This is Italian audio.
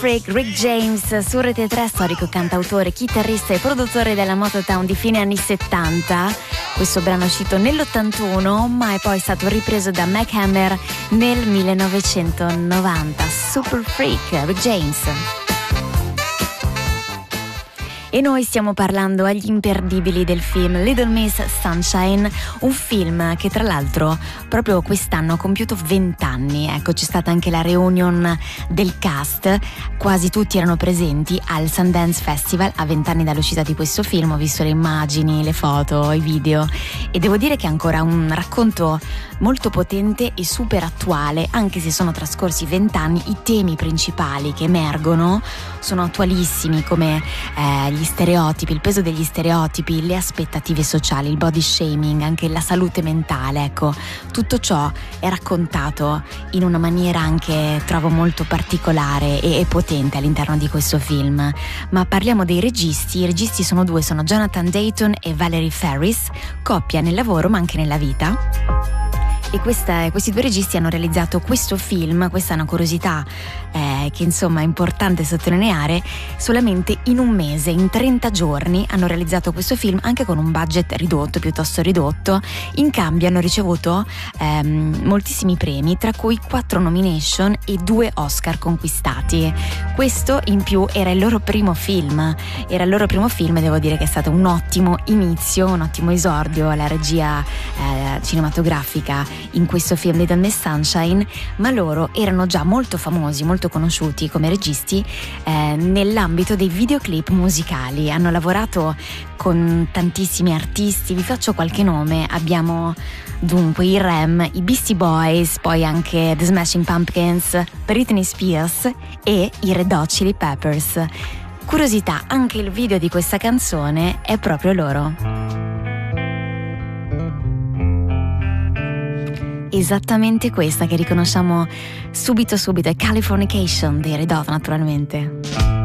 Freak, Rick James su Rete 3, storico cantautore, chitarrista e produttore della Motown di fine anni 70. Questo brano è uscito nell'81, ma è poi stato ripreso da Mac Hammer nel 1990. Super Freak, Rick James. E noi stiamo parlando agli imperdibili del film Little Miss Sunshine, un film che tra l'altro proprio quest'anno ha compiuto 20 anni. Ecco, c'è stata anche la reunion del cast, quasi tutti erano presenti al Sundance Festival a 20 anni dall'uscita di questo film. Ho visto le immagini, le foto, i video e devo dire che è ancora un racconto molto potente e super attuale, anche se sono trascorsi 20 anni. I temi principali che emergono sono attualissimi, come gli stereotipi, il peso degli stereotipi, le aspettative sociali, il body shaming, anche la salute mentale. Ecco, tutto ciò è raccontato in una maniera anche, trovo, molto particolare e potente all'interno di questo film. Ma parliamo dei registi. I registi sono due, sono Jonathan Dayton e Valerie Faris, coppia nel lavoro ma anche nella vita. E questi due registi hanno realizzato questo film. Questa è una curiosità che insomma è importante sottolineare. Solamente in un mese, in 30 giorni hanno realizzato questo film, anche con un budget ridotto, piuttosto ridotto. In cambio hanno ricevuto moltissimi premi, tra cui 4 nomination e 2 Oscar conquistati. Questo in più era il loro primo film e devo dire che è stato un ottimo inizio, un ottimo esordio alla regia cinematografica in questo film Little Miss Sunshine. Ma loro erano già molto famosi, molto conosciuti come registi nell'ambito dei videoclip musicali. Hanno lavorato con tantissimi artisti, vi faccio qualche nome. Abbiamo dunque i Rem, i Beastie Boys, poi anche The Smashing Pumpkins, Britney Spears e i Red Hot Chili Peppers. Curiosità, anche il video di questa canzone è proprio loro. Esattamente questa che riconosciamo subito, è Californication dei Red Hot, naturalmente.